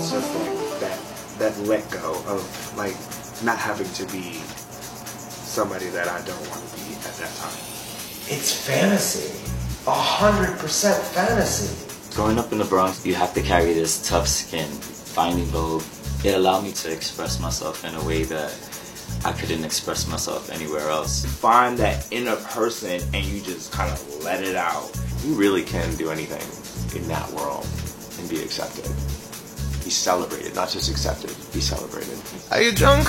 It's just like that let go of like not having to be somebody that I don't want to be at that time. It's fantasy. 100% fantasy. Growing up in the Bronx, you have to carry this tough skin. Finding Vogue, it allowed me to express myself in a way that I couldn't express myself anywhere else. Find that inner person and you just kind of let it out. You really can do anything in that world and be accepted. Be celebrated, not just accepted, be celebrated. Are you drunk?